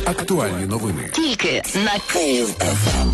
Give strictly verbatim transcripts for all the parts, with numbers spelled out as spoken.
Актуальні новини. Тільки на Київ еф ем.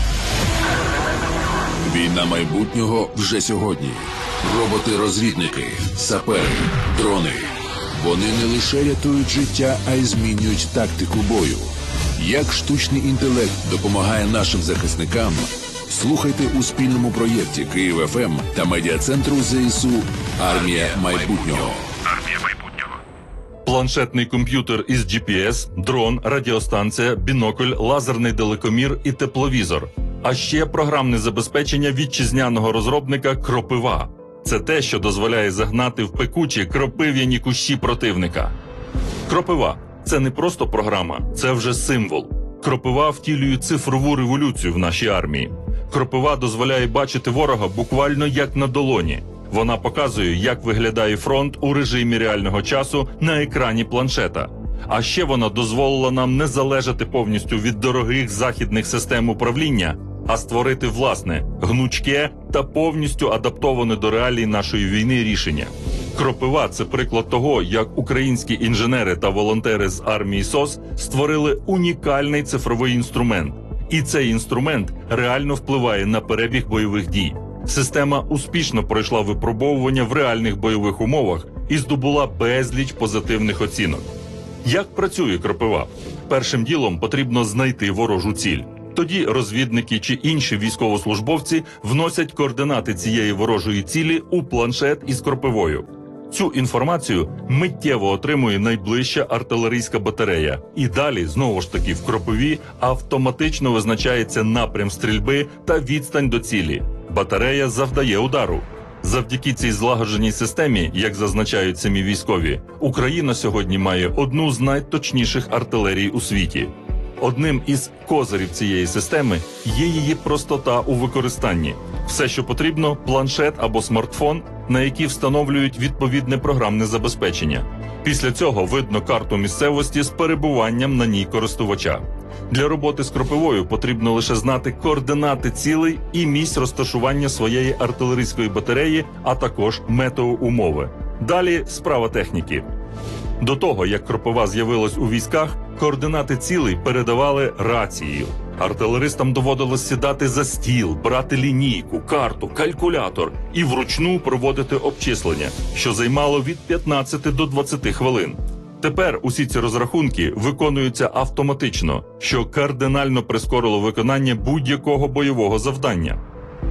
Війна майбутнього вже сьогодні. Роботи-розвідники, сапери, дрони. Вони не лише рятують життя, а й змінюють тактику бою. Як штучний інтелект допомагає нашим захисникам? Слухайте у спільному проєкті Київ еф ем та медіа-центру зе ес у «Армія майбутнього». Армія майбутнього. Планшетний комп'ютер із джі пі ес, дрон, радіостанція, бінокль, лазерний далекомір і тепловізор. А ще програмне забезпечення вітчизняного розробника «Кропива». Це те, що дозволяє загнати в пекучі кропив'яні кущі противника. «Кропива» – це не просто програма, це вже символ. «Кропива» втілює цифрову революцію в нашій армії. «Кропива» дозволяє бачити ворога буквально як на долоні. Вона показує, як виглядає фронт у режимі реального часу на екрані планшета. А ще вона дозволила нам не залежати повністю від дорогих західних систем управління, а створити власне, гнучке та повністю адаптоване до реалій нашої війни рішення. «Кропива» – це приклад того, як українські інженери та волонтери з армії СОС створили унікальний цифровий інструмент. І цей інструмент реально впливає на перебіг бойових дій. Система успішно пройшла випробовування в реальних бойових умовах і здобула безліч позитивних оцінок. Як працює «Кропива»? Першим ділом потрібно знайти ворожу ціль. Тоді розвідники чи інші військовослужбовці вносять координати цієї ворожої цілі у планшет із «Кропивою». Цю інформацію миттєво отримує найближча артилерійська батарея. І далі, знову ж таки, в «Кропиві» автоматично визначається напрям стрільби та відстань до цілі. Батарея завдає удару. Завдяки цій злагодженій системі, як зазначають самі військові, Україна сьогодні має одну з найточніших артилерій у світі. Одним із козирів цієї системи є її простота у використанні. Все, що потрібно – планшет або смартфон, на які встановлюють відповідне програмне забезпечення. Після цього видно карту місцевості з перебуванням на ній користувача. Для роботи з «Кропивою» потрібно лише знати координати цілей і місць розташування своєї артилерійської батареї, а також метеоумови. Далі справа техніки. До того, як «Кропива» з'явилась у військах, координати цілей передавали рацією. Артилеристам доводилось сідати за стіл, брати лінійку, карту, калькулятор і вручну проводити обчислення, що займало від п'ятнадцяти до двадцяти хвилин. Тепер усі ці розрахунки виконуються автоматично, що кардинально прискорило виконання будь-якого бойового завдання.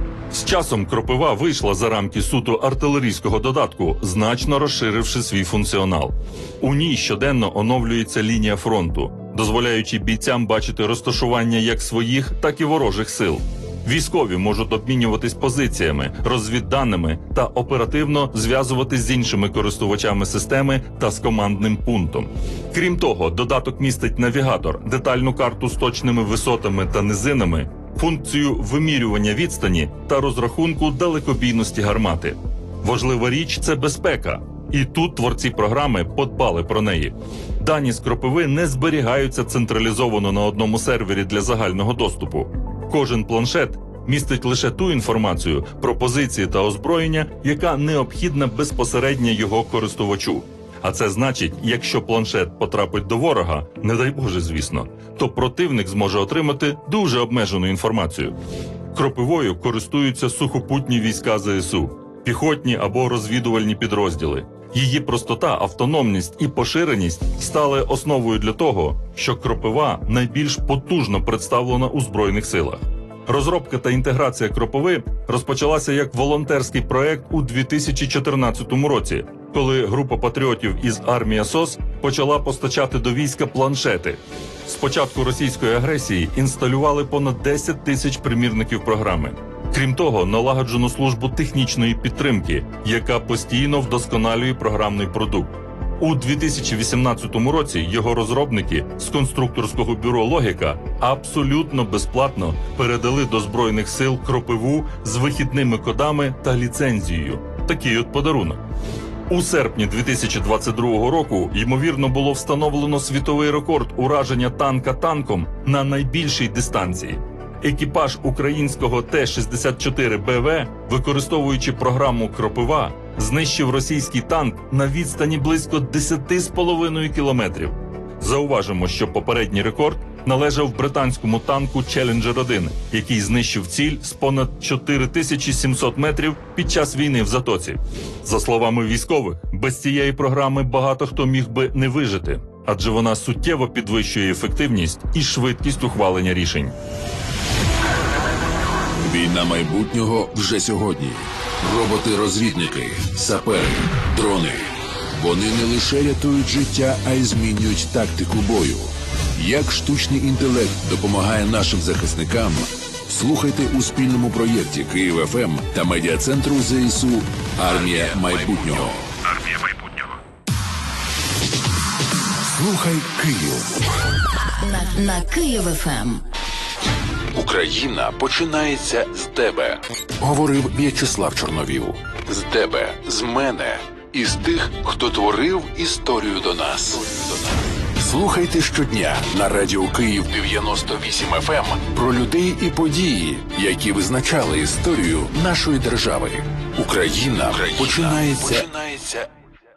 З часом «Кропива» вийшла за рамки суто артилерійського додатку, значно розширивши свій функціонал. У ній щоденно оновлюється лінія фронту, дозволяючи бійцям бачити розташування як своїх, так і ворожих сил. Військові можуть обмінюватись позиціями, розвідданими та оперативно зв'язуватись з іншими користувачами системи та з командним пунктом. Крім того, додаток містить навігатор, детальну карту з точними висотами та низинами, функцію вимірювання відстані та розрахунку далекобійності гармати. Важлива річ – це безпека. І тут творці програми подбали про неї. Дані з «Кропиви» не зберігаються централізовано на одному сервері для загального доступу. Кожен планшет містить лише ту інформацію про позиції та озброєння, яка необхідна безпосередньо його користувачу. А це значить, якщо планшет потрапить до ворога, не дай Боже, звісно, то противник зможе отримати дуже обмежену інформацію. «Кропивою» користуються сухопутні війська зе ес у, піхотні або розвідувальні підрозділи. Її простота, автономність і поширеність стали основою для того, що «Кропива» найбільш потужно представлена у Збройних силах. Розробка та інтеграція «Кропиви» розпочалася як волонтерський проект у дві тисячі чотирнадцятому році, коли група патріотів із армії СОС почала постачати до війська планшети. З початку російської агресії інсталювали понад десять тисяч примірників програми. Крім того, налагоджено службу технічної підтримки, яка постійно вдосконалює програмний продукт. У дві тисячі вісімнадцятому році його розробники з конструкторського бюро «Логіка» абсолютно безплатно передали до Збройних сил «Кропиву» з вихідними кодами та ліцензією. Такий от подарунок. У серпні дві тисячі двадцять другого року, ймовірно, було встановлено світовий рекорд ураження танка танком на найбільшій дистанції. Екіпаж українського Т шістдесят чотири Б В, використовуючи програму «Кропива», знищив російський танк на відстані близько десять з половиною кілометрів. Зауважимо, що попередній рекорд належав британському танку «Челленджер один», який знищив ціль з понад чотири тисячі сімсот метрів під час війни в Затоці. За словами військових, без цієї програми багато хто міг би не вижити, адже вона суттєво підвищує ефективність і швидкість ухвалення рішень. Війна майбутнього вже сьогодні. Роботи-розвідники, сапери, дрони. Вони не лише рятують життя, а й змінюють тактику бою. Як штучний інтелект допомагає нашим захисникам, слухайте у спільному проєкті Київ ФМ та медіа-центру ЗСУ «Армія майбутнього». Армія майбутнього. Слухай Київ. На, на Київ ФМ. Україна починається з тебе, говорив В'ячеслав Чорновіл. З тебе, з мене і з тих, хто творив історію до нас. Слухайте щодня на радіо Київ дев'яносто вісім еф ем про людей і події, які визначали історію нашої держави. Україна, Україна починається... починається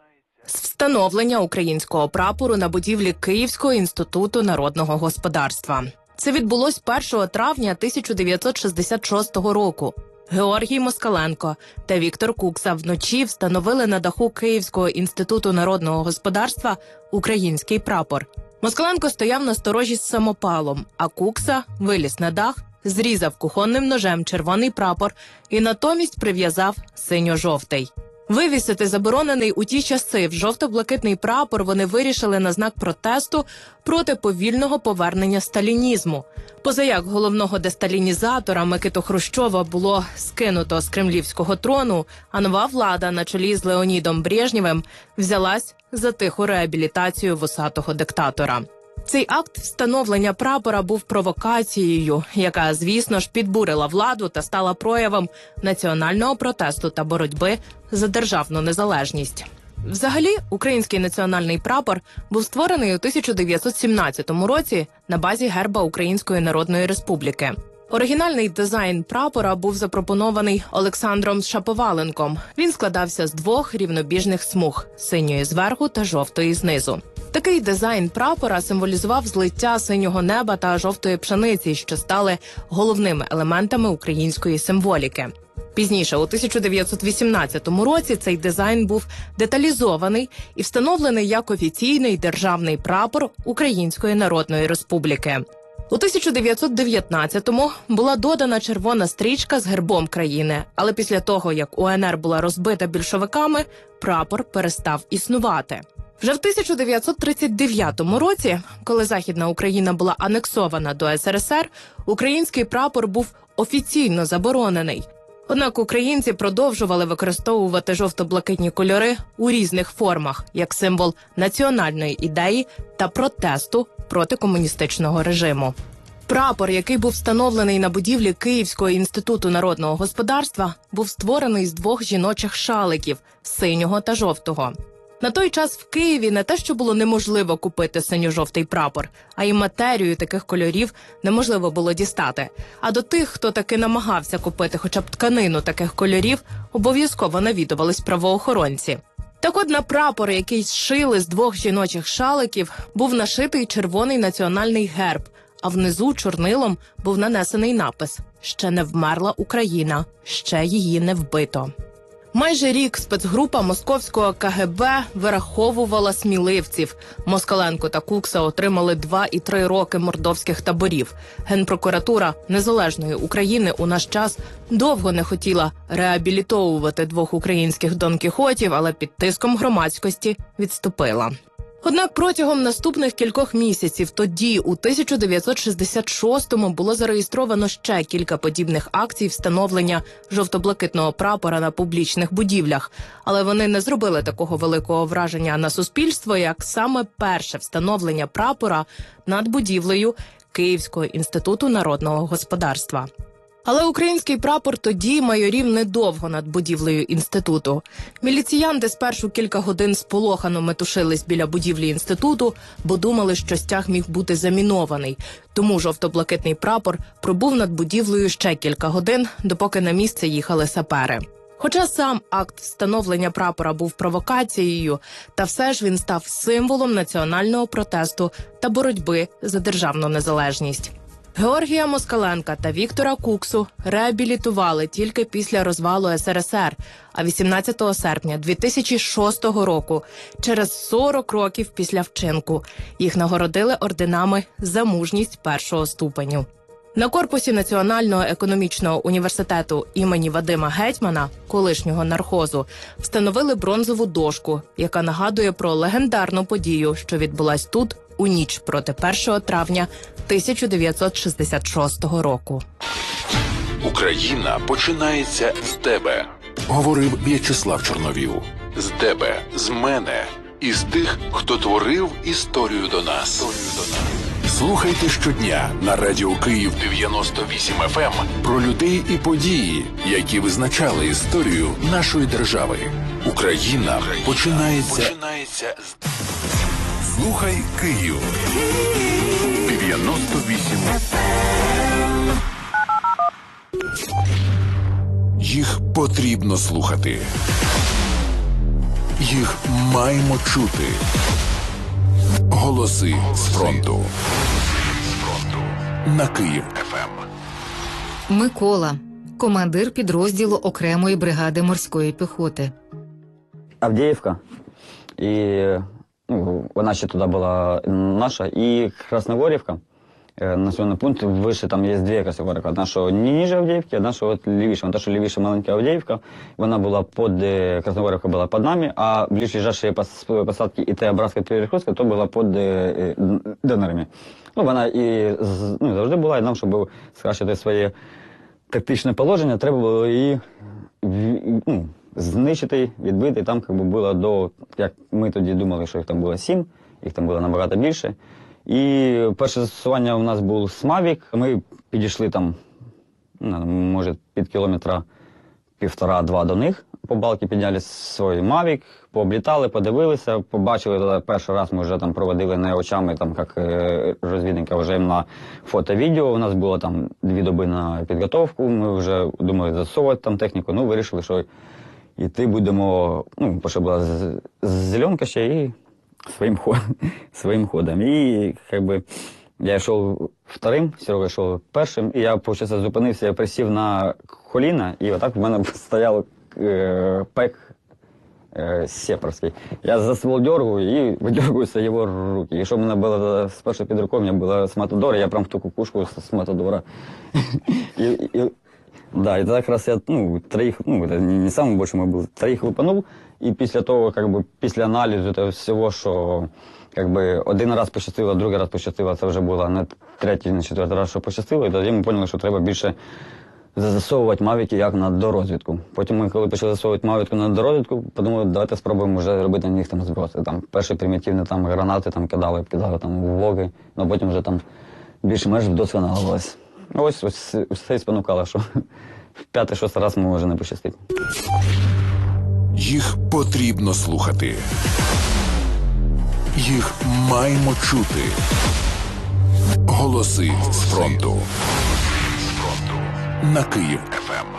з встановлення українського прапору на будівлі Київського інституту народного господарства. Це відбулось першого травня тисяча дев'ятсот шістдесят шостого року. Георгій Москаленко та Віктор Кукса вночі встановили на даху Київського інституту народного господарства український прапор. Москаленко стояв на сторожі з самопалом, а Кукса виліз на дах, зрізав кухонним ножем червоний прапор і натомість прив'язав синьо-жовтий. Вивісити заборонений у ті часи в жовто-блакитний прапор вони вирішили на знак протесту проти повільного повернення сталінізму. Позаяк головного десталінізатора Микиту Хрущова було скинуто з кремлівського трону, а нова влада на чолі з Леонідом Брежнєвим взялась за тиху реабілітацію вусатого диктатора. Цей акт встановлення прапора був провокацією, яка, звісно ж, підбурила владу та стала проявом національного протесту та боротьби за державну незалежність. Взагалі, український національний прапор був створений у тисяча дев'ятсот сімнадцятому році на базі герба Української Народної Республіки. Оригінальний дизайн прапора був запропонований Олександром Шаповаленком. Він складався з двох рівнобіжних смуг – синьої зверху та жовтої знизу. Такий дизайн прапора символізував злиття синього неба та жовтої пшениці, що стали головними елементами української символіки. Пізніше, у тисяча дев'ятсот вісімнадцятому році, цей дизайн був деталізований і встановлений як офіційний державний прапор Української Народної Республіки. У тисяча дев'ятсот дев'ятнадцятому була додана червона стрічка з гербом країни, але після того, як У Ен Ер була розбита більшовиками, прапор перестав існувати. Вже в тисяча дев'ятсот тридцять дев'ятому році, коли Західна Україна була анексована до Ес Ер Ес Ер, український прапор був офіційно заборонений. Однак українці продовжували використовувати жовто-блакитні кольори у різних формах, як символ національної ідеї та протесту проти комуністичного режиму. Прапор, який був встановлений на будівлі Київського інституту народного господарства, був створений з двох жіночих шаликів – синього та жовтого. На той час в Києві не те, що було неможливо купити синьо-жовтий прапор, а й матерію таких кольорів неможливо було дістати. А до тих, хто таки намагався купити хоча б тканину таких кольорів, обов'язково навідувались правоохоронці. Так от на прапор, який зшили з двох жіночих шаликів, був нашитий червоний національний герб, а внизу чорнилом був нанесений напис «Ще не вмерла Україна, ще її не вбито». Майже рік спецгрупа московського Ка Ге Бе вираховувала сміливців. Москаленко та Кукса отримали два і три роки мордовських таборів. Генпрокуратура незалежної України у наш час довго не хотіла реабілітовувати двох українських Дон Кіхотів, але під тиском громадськості відступила. Однак протягом наступних кількох місяців тоді, у тисяча дев'ятсот шістдесят шостому, було зареєстровано ще кілька подібних акцій встановлення жовто-блакитного прапора на публічних будівлях. Але вони не зробили такого великого враження на суспільство, як саме перше встановлення прапора над будівлею Київського інституту народного господарства. Але український прапор тоді майорів недовго над будівлею інституту. Міліціянти спершу кілька годин сполохано метушились біля будівлі інституту, бо думали, що стяг міг бути замінований. Тому жовто-блакитний прапор пробув над будівлею ще кілька годин, допоки на місце їхали сапери. Хоча сам акт встановлення прапора був провокацією, та все ж він став символом національного протесту та боротьби за державну незалежність. Георгія Москаленка та Віктора Куксу реабілітували тільки після розвалу ес ер ес ер, а вісімнадцятого серпня дві тисячі шостого року, через сорок років після вчинку, їх нагородили орденами за мужність першого ступеню. На корпусі Національного економічного університету імені Вадима Гетьмана, колишнього нархозу, встановили бронзову дошку, яка нагадує про легендарну подію, що відбулась тут у ніч проти першого травня тисяча дев'ятсот шістдесят шостого року. Україна починається з тебе, говорив В'ячеслав Чорновіл. З тебе, з мене і з тих, хто творив історію до нас. Слухайте щодня на Радіо Київ дев'яносто вісім еф ем про людей і події, які визначали історію нашої держави. Україна починається, починається з... Слухай Київ. дев'яносто вісім еф ем. Їх потрібно слухати. Їх маємо чути. Голоси з фронту. На Київ еф ем. Микола, командир підрозділу окремої бригади морської піхоти. Авдіївка. І ну, вона ще туди була наша. І Красногорівка. Населений пункт вище, там є дві Красногорівки. Одна, що ніже Авдіївки, одна, що от лівіше. Вона, що лівіше маленька Авдіївка, вона була під, Красногорівка була під нами, а ближайші посадки і Т-Образка, і Перекрестка, то була під Донорами. Ну, вона і ну, завжди була, і нам, щоб скращити своє тактичне положення, треба було її ну, знищити, відбити. Там як би, було до, як ми тоді думали, що їх там було сім, їх там було набагато більше. І перше застосування у нас був Смавік. Ми підійшли там, може, під кілометра півтора-два до них. По балки підняли свій Мавік, пооблітали, подивилися, побачили, перший раз ми вже там проводили не очами, там, як розвідника, вже на фото-відео. У нас було там дві доби на підготовку, ми вже думали засовувати там техніку, ну, вирішили, що йти будемо, ну, що була зеленка ще і своїм ходом. своїм ходом. І, як би, я йшов вторим, Серега йшов першим, і я, виходить, зупинився, я присів на коліна, і отак в мене стояв е, пек е, сепарський. Я за ствол дергаю і видергуюся його руки. І що в мене було спершу під рукою, у мене була з Матадора, я прям в ту кукушку з Матадора. і, і, да, і так раз я, ну, троїх, ну, не самим більшим, я був, троїх випанув, і після того, як би, після аналізу того всього, що як би, один раз пощастило, другий раз пощастило, це вже було не третій, не четвертий раз, що пощастило, і тоді ми зрозуміли, що треба більше засовувати мавіки як на дорозвідку. Потім ми, коли почали засовувати мавіки на дорозвідку, подумали, давайте спробуємо вже робити на них там зброси. Там перші примітивні там гранати там кидали, кидали там влоги, але потім вже там більш-менш вдосконалилось. Ось, ось, ось це і спонукало, що в п'ятий-шостий раз може не пощастити. Їх потрібно слухати. Їх маємо чути. Голоси з фронту. На Київ еф ем.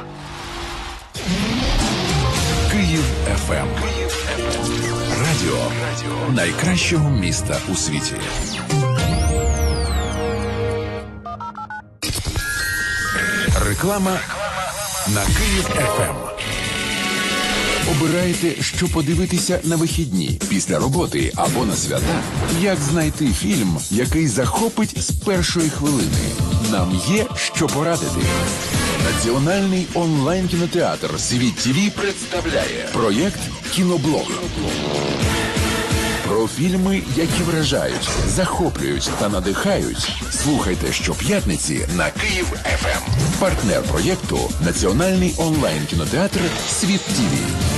Київ еф ем. Радіо найкращого міста у світі. Реклама на Київ еф ем. Обирайте, що подивитися на вихідні, після роботи або на свята. Як знайти фільм, який захопить з першої хвилини? Нам є що порадити. Національний онлайн-кінотеатр «Світ ТВ» представляє проєкт «Кіноблог». Про фільми, які вражають, захоплюють та надихають. Слухайте щоп'ятниці на Київ еф ем. Партнер проєкту – Національний онлайн-кінотеатр «Світ ТВ».